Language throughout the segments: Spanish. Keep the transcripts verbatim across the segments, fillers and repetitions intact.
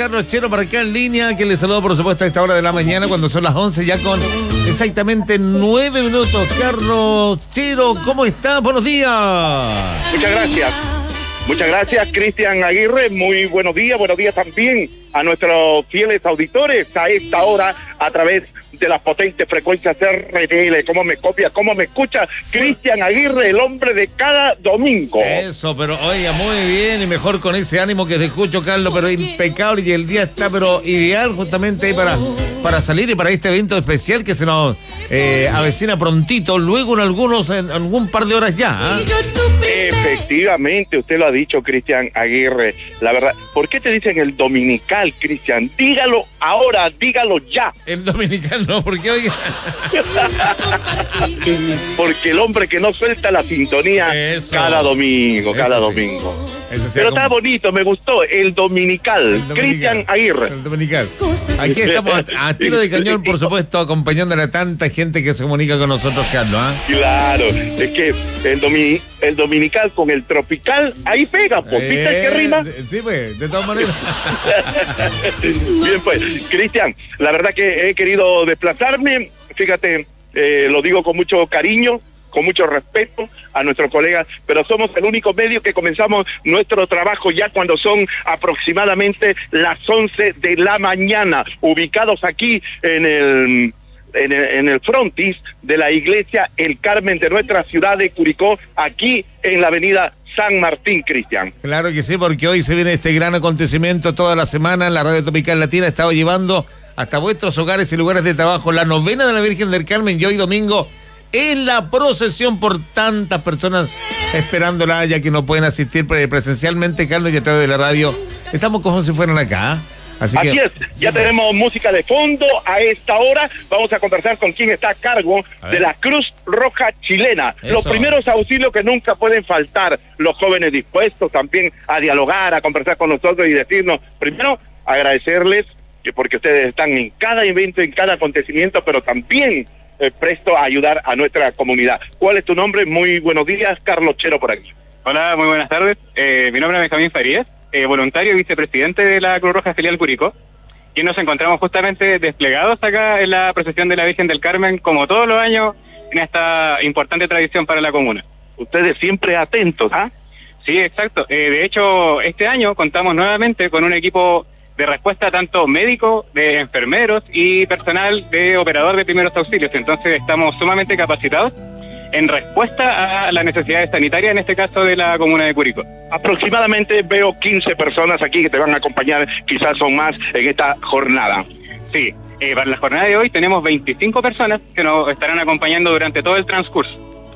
Carlos Chero para acá en línea, que le saludo por supuesto a esta hora de la mañana, cuando son las once, ya con exactamente nueve minutos. Carlos Chero, ¿cómo estás? Buenos días. Muchas gracias. Muchas gracias, Cristian Aguirre. Muy buenos días. Buenos días también a nuestros fieles auditores a esta hora a través de las potentes frecuencias R T L. ¿Cómo me copia? ¿Cómo me escucha? Cristian Aguirre, el hombre de cada domingo. Eso, pero oiga, muy bien y mejor con ese ánimo que te escucho, Carlos, pero impecable, y el día está pero ideal justamente ahí para, para salir y para este evento especial que se nos eh, avecina prontito, luego en algunos, en algún par de horas ya. ¿eh? Efectivamente, usted lo ha dicho, Cristian Aguirre. La verdad, ¿por qué te dicen el dominical, Cristian? Dígalo ahora, dígalo ya. El dominical no, ¿por qué, oiga? Porque el hombre que no suelta la sintonía Eso. cada domingo, cada Eso domingo. Sí. Pero como... está bonito, me gustó, el dominical, Cristian Aguirre. El dominical. Aquí estamos a, a tiro de cañón, por supuesto, acompañándole a tanta gente que se comunica con nosotros, Carlos. ¿eh? Claro, es que el, domi, el dominical con el tropical, ahí pega, pues, ¿viste eh, que rima? Sí, pues, de todas maneras. Bien, pues, Cristian, la verdad que he querido desplazarme, fíjate, eh, lo digo con mucho cariño, con mucho respeto a nuestros colegas, pero somos el único medio que comenzamos nuestro trabajo ya cuando son aproximadamente las once de la mañana, ubicados aquí en el... En el, en el frontis de la iglesia El Carmen de nuestra ciudad de Curicó, aquí en la avenida San Martín, Cristian. Claro que sí, porque hoy se viene este gran acontecimiento toda la semana. La Radio Tropical Latina ha estado llevando hasta vuestros hogares y lugares de trabajo la novena de la Virgen del Carmen, y hoy domingo es la procesión por tantas personas esperándola, ya que no pueden asistir presencialmente, Carlos, y a través de la radio estamos como si fueran acá. Así, Así que... es, ya tenemos música de fondo a esta hora. Vamos a conversar con quien está a cargo a de la Cruz Roja Chilena. Eso. Los primeros auxilios que nunca pueden faltar. Los jóvenes dispuestos también a dialogar, a conversar con nosotros y decirnos, primero, agradecerles que porque ustedes están en cada evento, en cada acontecimiento, pero también eh, presto a ayudar a nuestra comunidad. ¿Cuál es tu nombre? Muy buenos días, Carlos Chero por aquí. Hola, muy buenas tardes. Eh, mi nombre es Benjamín Farías. Eh, voluntario y vicepresidente de la Cruz Roja Filial Curicó, y nos encontramos justamente desplegados acá en la procesión de la Virgen del Carmen, como todos los años, en esta importante tradición para la comuna. Ustedes siempre atentos, ¿ah? Sí, exacto. Eh, de hecho, este año contamos nuevamente con un equipo de respuesta tanto médico, de enfermeros y personal de operador de primeros auxilios. Entonces estamos sumamente capacitados en respuesta a las necesidades sanitarias, en este caso de la comuna de Curicó. Aproximadamente veo quince personas aquí que te van a acompañar, quizás son más en esta jornada. Sí, eh, para la jornada de hoy tenemos veinticinco personas que nos estarán acompañando durante todo el transcurso.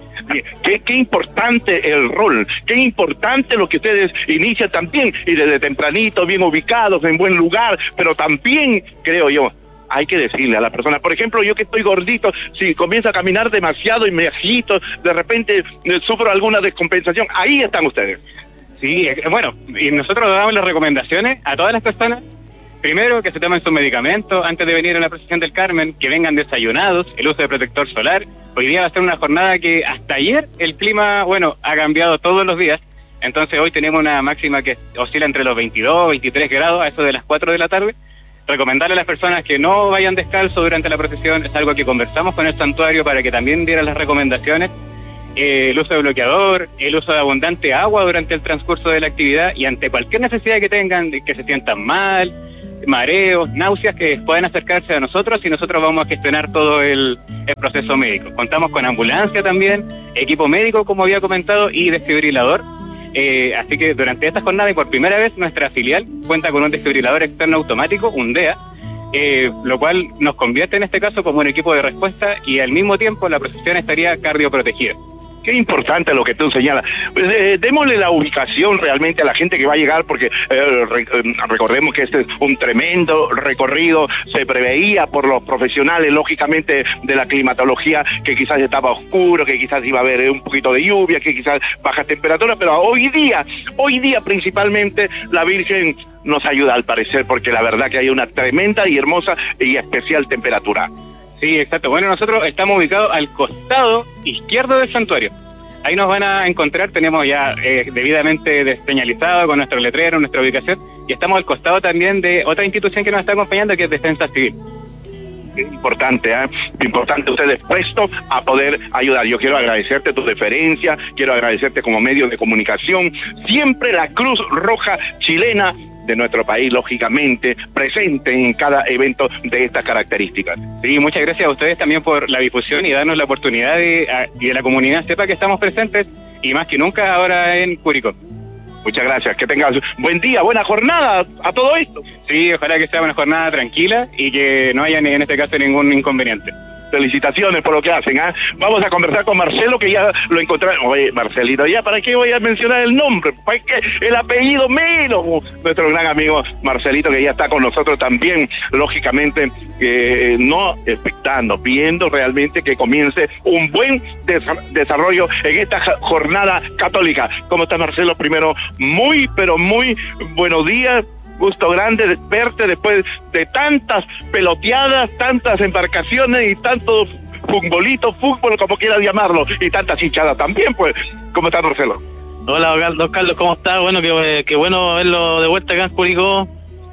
Qué, qué importante el rol, qué importante lo que ustedes inician también, y desde tempranito, bien ubicados, en buen lugar, pero también, creo yo, hay que decirle a la persona, por ejemplo, yo que estoy gordito, si comienzo a caminar demasiado y me agito, de repente eh, sufro alguna descompensación, ahí están ustedes. Sí, bueno, y nosotros damos las recomendaciones a todas las personas, primero que se tomen sus medicamentos antes de venir a la procesión del Carmen, que vengan desayunados, el uso de protector solar. Hoy día va a ser una jornada que hasta ayer el clima, bueno, ha cambiado todos los días, entonces hoy tenemos una máxima que oscila entre los veintidós, veintitrés grados a eso de las cuatro de la tarde. Recomendarle a las personas que no vayan descalzos durante la procesión, es algo que conversamos con el santuario para que también dieran las recomendaciones, eh, el uso de bloqueador, el uso de abundante agua durante el transcurso de la actividad, y ante cualquier necesidad que tengan, de que se sientan mal, mareos, náuseas, que pueden acercarse a nosotros y nosotros vamos a gestionar todo el, el proceso médico. Contamos con ambulancia también, equipo médico como había comentado y desfibrilador. Eh, así que durante esta jornada y por primera vez nuestra filial cuenta con un desfibrilador externo automático, un D E A, eh, lo cual nos convierte en este caso como un equipo de respuesta, y al mismo tiempo la procesión estaría cardioprotegida. Qué importante lo que tú señalas. Pues, eh, démosle la ubicación realmente a la gente que va a llegar, porque eh, re, eh, recordemos que este es un tremendo recorrido. Se preveía por los profesionales, lógicamente, de la climatología, que quizás estaba oscuro, que quizás iba a haber un poquito de lluvia, que quizás bajas temperaturas, pero hoy día, hoy día principalmente la Virgen nos ayuda al parecer, porque la verdad que hay una tremenda y hermosa y especial temperatura. Sí, exacto. Bueno, nosotros estamos ubicados al costado izquierdo del santuario. Ahí nos van a encontrar, tenemos ya eh, debidamente señalizado con nuestro letrero, nuestra ubicación, y estamos al costado también de otra institución que nos está acompañando, que es Defensa Civil. Importante, ¿eh? Importante, ustedes prestos a poder ayudar. Yo quiero agradecerte tu deferencia, quiero agradecerte como medio de comunicación, siempre la Cruz Roja Chilena de nuestro país, lógicamente, presente en cada evento de estas características. Sí, muchas gracias a ustedes también por la difusión y darnos la oportunidad de, a, y de la comunidad sepa que estamos presentes, y más que nunca ahora en Curicó. Muchas gracias, que tengas buen día, buena jornada a todo esto. Sí, ojalá que sea una jornada tranquila y que no haya en este caso ningún inconveniente. Felicitaciones por lo que hacen, ¿eh? Vamos a conversar con Marcelo, que ya lo encontraron. Oye, Marcelito, ¿ya para qué voy a mencionar el nombre? ¿Para qué? El apellido menos. Nuestro gran amigo Marcelito, que ya está con nosotros también, lógicamente, eh, no expectando, viendo realmente que comience un buen des- desarrollo en esta jornada católica. ¿Cómo está, Marcelo? Primero, muy, pero muy buenos días. Gusto grande verte después de tantas peloteadas, tantas embarcaciones y tantos futbolitos, fútbol, como quieras llamarlo, y tantas hinchadas también, pues. ¿Cómo está, Marcelo? Hola, don Carlos, ¿cómo está? Bueno, qué, qué bueno verlo de vuelta acá en Curicó.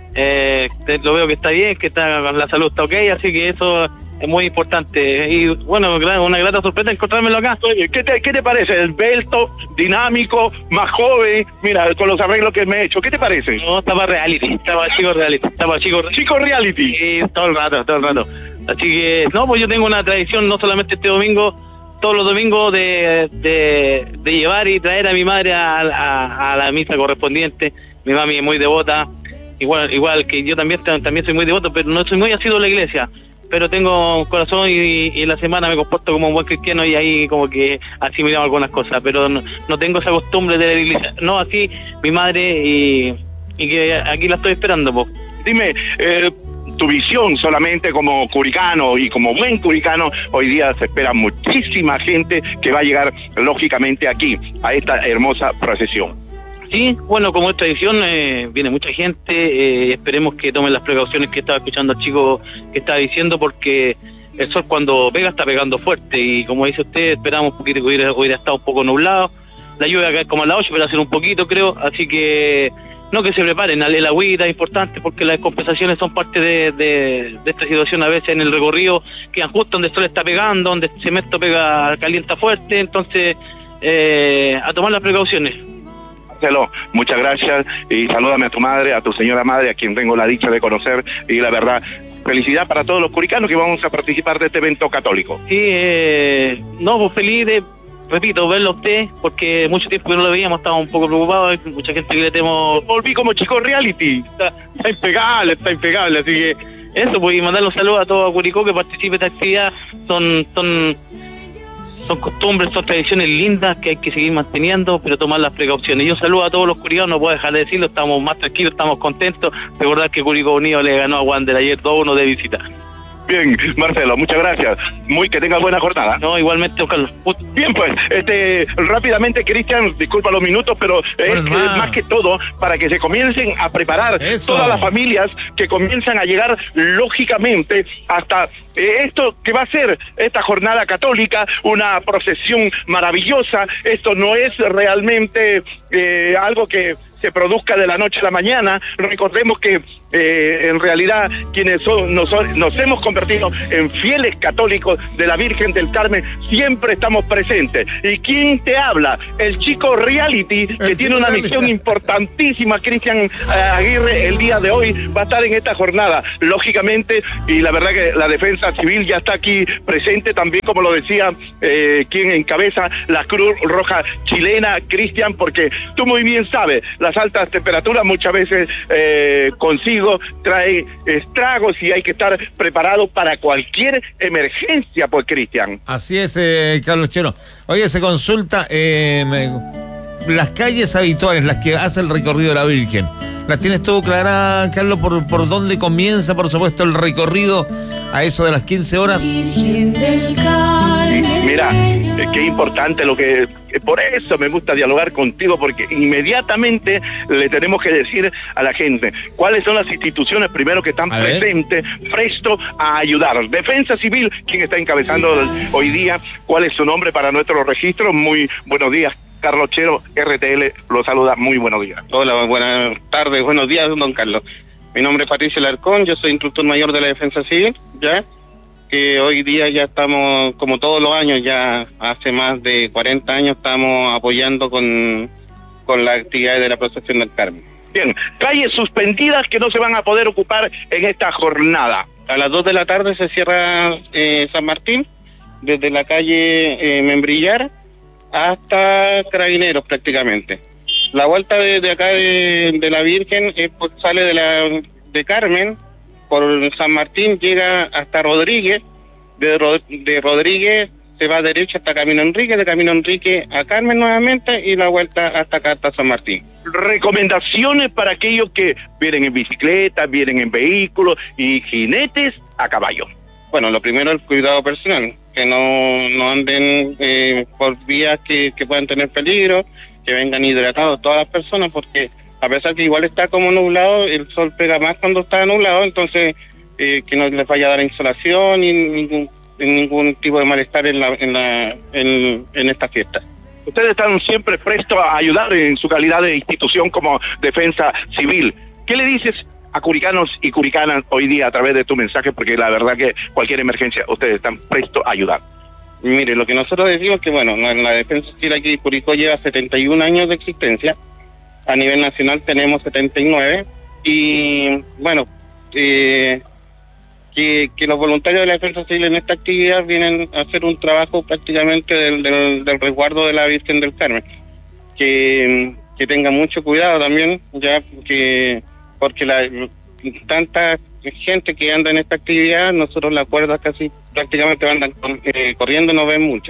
Eh, lo veo que está bien, que está la salud está ok, así que eso es muy importante. Y bueno, una grata sorpresa encontrármelo acá. Oye, ¿qué te, qué te parece? Esbelto, dinámico, más joven, mira, con los arreglos que me he hecho, ¿qué te parece? No, estaba reality, estaba chico reality, estaba chico reality. Chico reality. Sí, todo el rato, todo el rato. Así que, no, pues yo tengo una tradición, no solamente este domingo, todos los domingos de, de, de llevar y traer a mi madre a, a, a la misa correspondiente. Mi mami es muy devota, igual igual que yo también, también soy muy devoto, pero no soy muy asiduo a la iglesia. Pero tengo un corazón y, y en la semana me comporto como un buen cristiano y ahí como que asimilamos algunas cosas, pero no, no tengo esa costumbre de la iglesia. No, así mi madre y, y que aquí la estoy esperando, po. Dime, eh, tu visión solamente como curicano y como buen curicano, hoy día se espera muchísima gente que va a llegar lógicamente aquí, a esta hermosa procesión. Sí, bueno, como es tradición, eh, viene mucha gente, eh, esperemos que tomen las precauciones que estaba escuchando al chico que estaba diciendo, porque el sol cuando pega está pegando fuerte, y como dice usted, esperamos un poquito que hubiera, hubiera estado un poco nublado, la lluvia cae como a las ocho, pero hacer un poquito creo, así que no, que se preparen, el agüita es importante porque las compensaciones son parte de, de, de esta situación. A veces en el recorrido quedan justo donde el sol está pegando, donde el cemento pega, calienta fuerte, entonces eh, a tomar las precauciones. Marcelo, muchas gracias y salúdame a tu madre, a tu señora madre, a quien tengo la dicha de conocer, y la verdad, felicidad para todos los curicanos que vamos a participar de este evento católico. Sí, eh, no, pues feliz de, repito, verlo a usted, porque mucho tiempo que no lo veíamos, estábamos un poco preocupados, hay mucha gente que le temo... Volví como chico reality. Está, está impecable, está impecable, así que eso, pues, y mandarle un saludo a todo Curicó que participe de esta actividad, son... son Son costumbres, son tradiciones lindas que hay que seguir manteniendo, pero tomar las precauciones. Yo saludo a todos los curicanos, no puedo dejar de decirlo, estamos más tranquilos, estamos contentos. Recordar que Curicó Unido le ganó a Wander ayer dos uno de visita. Bien, Marcelo, muchas gracias. Muy que tengas buena jornada. No, igualmente, Carlos. Bien, pues, este, rápidamente, Cristian, disculpa los minutos, pero es bueno, que, más. más que todo para que se comiencen a preparar Eso. todas las familias que comienzan a llegar lógicamente hasta eh, esto que va a ser esta jornada católica, una procesión maravillosa. Esto no es realmente eh, algo que se produzca de la noche a la mañana. Recordemos que eh, en realidad quienes son, nos, nos hemos convertido en fieles católicos de la Virgen del Carmen, siempre estamos presentes. ¿Y quién te habla? El chico reality, que El tiene chico una reality. misión importantísima. Cristian eh, Aguirre el día de hoy va a estar en esta jornada, lógicamente, y la verdad que la Defensa Civil ya está aquí presente también, como lo decía eh, quien encabeza la Cruz Roja Chilena, Cristian, porque tú muy bien sabes, las altas temperaturas muchas veces eh, consigo traen estragos y hay que estar preparado para cualquier emergencia, pues, Cristian. Así es, eh, Carlos Cheno. Oye, se consulta eh, me- las calles habituales, las que hace el recorrido de la Virgen. ¿Las tienes todo clara, Carlos, por, por dónde comienza, por supuesto, el recorrido a eso de las quince horas? Virgen del Carmen. Mira, eh, qué importante lo que... eh, Por eso me gusta dialogar contigo, porque inmediatamente le tenemos que decir a la gente cuáles son las instituciones primero que están A ver. presentes, presto a ayudar. Defensa Civil, quien está encabezando el- hoy día, cuál es su nombre para nuestro registro. Muy buenos días, Carlos Chero, R T L, lo saluda, muy buenos días. Hola, buenas tardes, buenos días, don Carlos. Mi nombre es Patricio Larcón, yo soy instructor mayor de la Defensa Civil, ya, que hoy día ya estamos, como todos los años, ya hace más de cuarenta años, estamos apoyando con, con las actividades de la procesión del Carmen. Bien, calles suspendidas que no se van a poder ocupar en esta jornada. A las dos de la tarde se cierra eh, San Martín, desde la calle eh, Membrillar hasta Carabineros prácticamente. La vuelta de, de acá de, de la Virgen eh, pues sale de la de Carmen por San Martín, llega hasta Rodríguez, de, Rod, de Rodríguez se va derecho hasta Camino Enrique, de Camino Enrique a Carmen nuevamente y la vuelta hasta acá hasta San Martín. Recomendaciones para aquellos que vienen en bicicleta, vienen en vehículos y jinetes a caballo. Bueno, lo primero el cuidado personal, que no, no anden eh, por vías que, que puedan tener peligro, que vengan hidratados todas las personas, porque a pesar que igual está como nublado, el sol pega más cuando está nublado, entonces eh, que no les vaya a dar insolación ni ningún, ningún tipo de malestar en, la, en, la, en, en esta fiesta. Ustedes están siempre prestos a ayudar en su calidad de institución como Defensa Civil. ¿Qué le dices a curicanos y curicanas hoy día a través de tu mensaje? Porque la verdad que cualquier emergencia ustedes están prestos a ayudar. Mire, lo que nosotros decimos es que, bueno, en la Defensa Civil aquí Curicó lleva setenta y un años de existencia, a nivel nacional tenemos setenta y nueve, y bueno, eh, que, que los voluntarios de la Defensa Civil en esta actividad vienen a hacer un trabajo prácticamente del, del, del resguardo de la Virgen del Carmen, que, que tengan mucho cuidado también, ya que porque la tanta gente que anda en esta actividad, nosotros la cuerda casi prácticamente andan eh, corriendo, no ven mucho.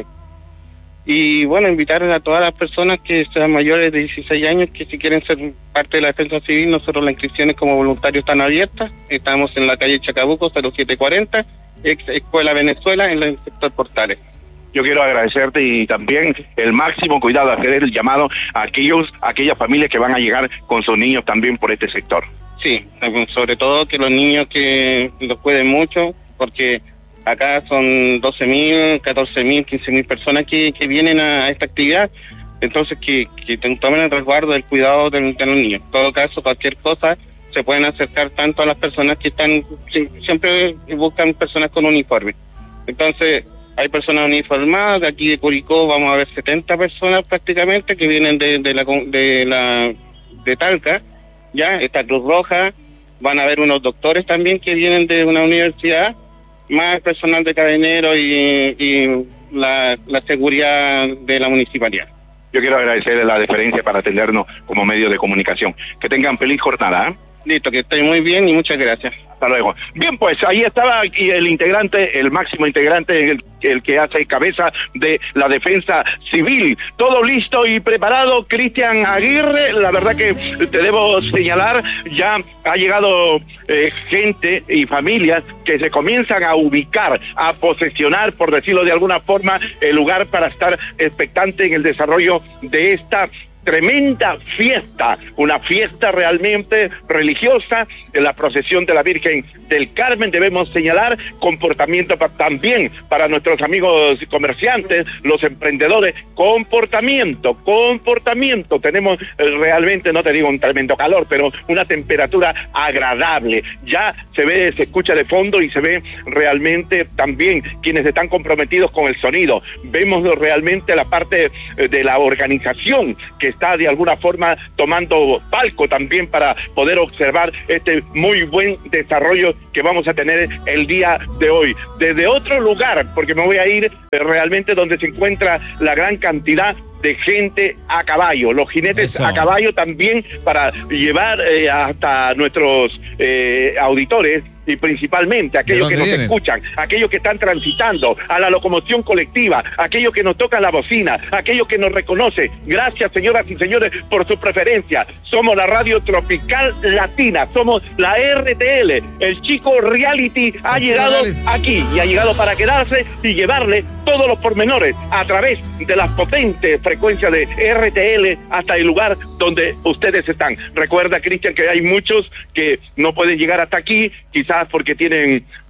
Y bueno, invitar a todas las personas que sean mayores de dieciséis años, que si quieren ser parte de la Defensa Civil, nosotros las inscripciones como voluntarios están abiertas. Estamos en la calle Chacabuco, cero siete cuarenta, ex Escuela Venezuela, en el sector Portales. Yo quiero agradecerte y también el máximo cuidado, hacer el llamado a aquellos, a aquellas familias que van a llegar con sus niños también por este sector. Sí, sobre todo que los niños que los cuiden mucho, porque acá son doce mil, catorce mil, quince mil personas que, que vienen a, a esta actividad, entonces que, que tomen el resguardo del cuidado de, de los niños. En todo caso, cualquier cosa, se pueden acercar tanto a las personas que están, siempre buscan personas con uniforme. Entonces, hay personas uniformadas, de aquí de Curicó vamos a ver setenta personas prácticamente que vienen de, de la de la de Talca, ya, está Cruz Roja, van a haber unos doctores también que vienen de una universidad, más personal de Carabineros y, y la, la seguridad de la municipalidad. Yo quiero agradecerle la deferencia para atendernos como medio de comunicación. Que tengan feliz jornada, ¿eh? Listo, que estén muy bien y muchas gracias. Hasta luego. Bien, pues ahí estaba el integrante, el máximo integrante, el, el que hace cabeza de la Defensa Civil. Todo listo y preparado, Cristian Aguirre. La verdad que te debo señalar, ya ha llegado eh, gente y familias que se comienzan a ubicar, a posesionar, por decirlo de alguna forma, el lugar para estar expectante en el desarrollo de esta tremenda fiesta, una fiesta realmente religiosa, en la procesión de la Virgen del Carmen. Debemos señalar comportamiento pa también para nuestros amigos comerciantes, los emprendedores, comportamiento, comportamiento. Tenemos eh, realmente, no te digo un tremendo calor, pero una temperatura agradable. Ya se ve, se escucha de fondo y se ve realmente también quienes están comprometidos con el sonido. Vemos realmente la parte eh, de la organización que está de alguna forma tomando palco también para poder observar este muy buen desarrollo que vamos a tener el día de hoy. Desde otro lugar, porque me voy a ir eh, realmente donde se encuentra la gran cantidad de gente a caballo, los jinetes Eso. a caballo también para llevar eh, hasta nuestros eh, auditores y principalmente aquellos que nos vienen? escuchan, aquellos que están transitando a la locomoción colectiva, aquellos que nos tocan la bocina, aquellos que nos reconocen. Gracias, señoras y señores, por su preferencia. Somos la Radio Tropical Latina, somos la R T L. El Chico Reality ha llegado aquí y ha llegado para quedarse y llevarle todos los pormenores a través de las potentes frecuencias de R T L hasta el lugar donde ustedes están. Recuerda, Cristian, que hay muchos que no pueden llegar hasta aquí, quizás porque tienen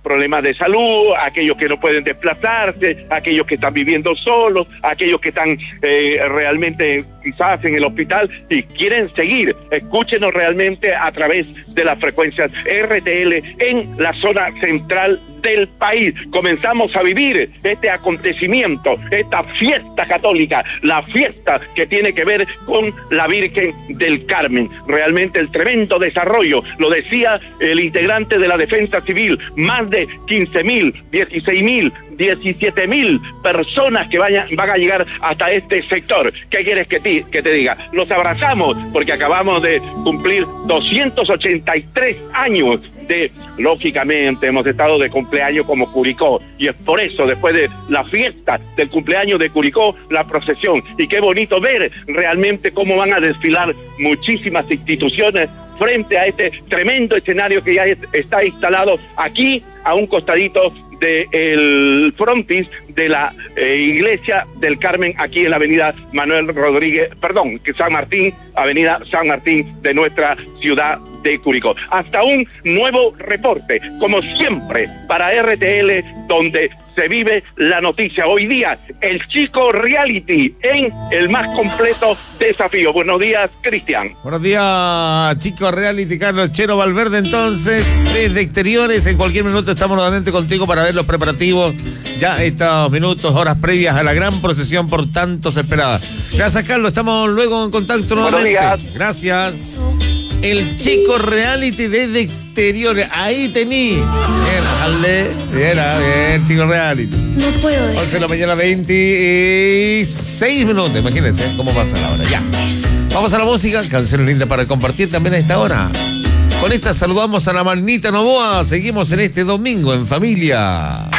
problemas de salud, aquellos que no pueden desplazarse, aquellos que están viviendo solos, aquellos que están eh, realmente quizás en el hospital y quieren seguir. Escúchenos realmente a través de las frecuencias R T L en la zona central del país. Comenzamos a vivir este acontecimiento, esta fiesta católica, la fiesta que tiene que ver con la Virgen del Carmen. Realmente el tremendo desarrollo, lo decía el integrante de la Defensa Civil, más de quince mil, dieciséis mil, diecisiete mil personas que vayan, van a llegar hasta este sector. ¿Qué quieres que te, que te diga? Los abrazamos porque acabamos de cumplir doscientos ochenta y tres años de, lógicamente, hemos estado de cumpleaños como Curicó, y es por eso, después de la fiesta del cumpleaños de Curicó, la procesión, y qué bonito ver realmente cómo van a desfilar muchísimas instituciones frente a este tremendo escenario que ya es, está instalado aquí a un costadito del frontis de la eh, iglesia del Carmen, aquí en la avenida Manuel Rodríguez, perdón, que San Martín, avenida San Martín de nuestra ciudad de Curicó. Hasta un nuevo reporte, como siempre, para R T L, donde se vive la noticia. Hoy día, el Chico Reality en el más completo desafío. Buenos días, Cristian. Buenos días, Chico Reality, Carlos Chero Valverde. Entonces, desde exteriores, en cualquier minuto estamos nuevamente contigo para ver los preparativos. Ya estos minutos, horas previas a la gran procesión por tantos esperada. Gracias, Carlos. Estamos luego en contacto nuevamente. Buenos días. Gracias. El Chico Reality desde exteriores. Ahí tení. Bien, bien, Chico Reality. No puedo dejar. once de la mañana, veintiséis minutos. Imagínense cómo pasa la hora. Ya. Vamos a la música. Canciones lindas para compartir también a esta hora. Con esta saludamos a la Magnita Novoa. Seguimos en este domingo en familia.